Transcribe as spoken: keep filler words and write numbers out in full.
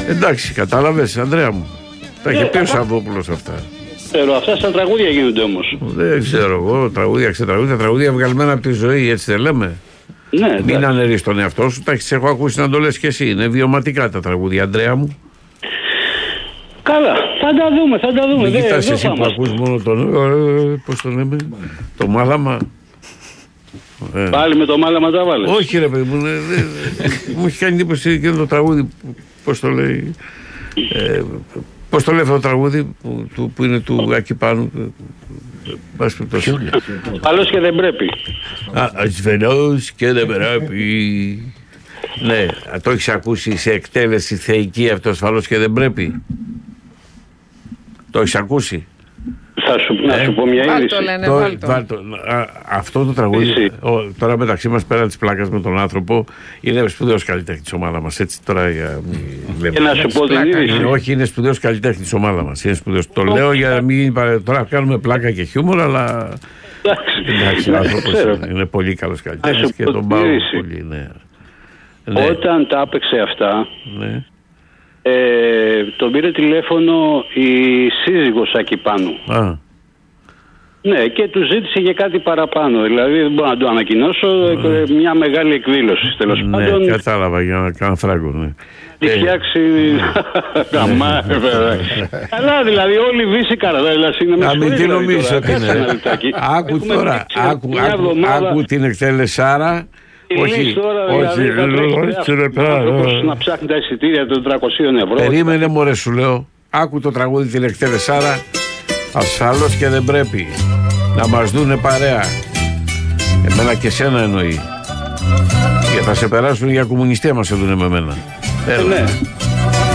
Εντάξει, κατάλαβες, Ανδρέα μου. Τα είχε πει ο Σαββόπουλος αυτά. Ξέρω, αυτά στα τραγούδια γίνονται όμως. Δεν ξέρω εγώ, τραγούδια, ξετραγούδια, τραγούδια βγαλμένα από τη ζωή, έτσι δεν λέμε. Ναι, μην αναιρείς τον εαυτό σου, τα έχεις έχω ακούσει να το λες και εσύ. Είναι βιωματικά τα τραγούδια, Ανδρέα μου. Καλά, θα τα δούμε, θα τα δούμε. Μην κοιτάς εσύ που ακούς μόνο τον. Ε, πώς το λέμε, το μάλαμα. Ε. Πάλι με το μάλαμα τα βάλες. Όχι, ρε παιδί μου, ναι, δε, μου έχει κάνει εντύπωση και το τραγούδι. Πώς το λέει. Ε, πώς το λέει αυτό το τραγούδι που, του, που είναι του Άκη Πάνου. Ασφαλώς και δεν πρέπει. Ασφαλώς και δεν πρέπει. Ναι, το έχεις ακούσει σε εκτέλεση θεϊκή αυτό, ασφαλώς και δεν πρέπει. Το έχεις ακούσει. Θα σου, ε, να σου πω μια είδηση. Το, το, το, α, αυτό το τραγούδι, ο, τώρα μεταξύ μας πέραν της πλάκας με τον άνθρωπο, είναι σπουδαίος καλλιτέχνης της ομάδα μας. Έτσι τώρα για μην και να σου πω την είδηση. Όχι, είναι σπουδαίος καλλιτέχνης της ομάδα μας. Είναι σπουδαίος. Το λέω για να μην τώρα κάνουμε πλάκα και χιούμορ, αλλά εντάξει, ο άνθρωπος είναι, είναι πολύ καλός καλλιτέχνης και τον πάω πολύ. Ναι. Ναι. Όταν τα έπαιξε αυτά, ναι. ε, τον πήρε τηλέφωνο η σύζυγος Άκη Πάνου. Α. Ναι, και του ζήτησε για κάτι παραπάνω. Δηλαδή δεν μπορώ να το ανακοινώσω, mm. μια μεγάλη εκδήλωση τέλος ναι, πάντων. Ναι, κατάλαβα για να κάνω φράγκο, ναι. Τη φτιάξει καμά, βέβαια. Καλά, δηλαδή όλοι βύση καρδέλα είναι μέσα. Να μην τι νομίζεις ότι είναι. Άκου τώρα, άκου την εκτέλεσάρα. Όχι, τώρα, όχι, δηλαδή, να ψάχνει τα εισιτήρια των τριακοσίων ευρώ. Περίμενε μωρέ σου λέω. Άκου το τραγούδι την εκτέλεσάρα. Ασφαλώς και δεν πρέπει να μας δούνε παρέα. Εμένα και σένα εννοεί. Και θα σε περάσουν για κομμουνιστή άμα σε δούνε με μένα. Ε, ναι.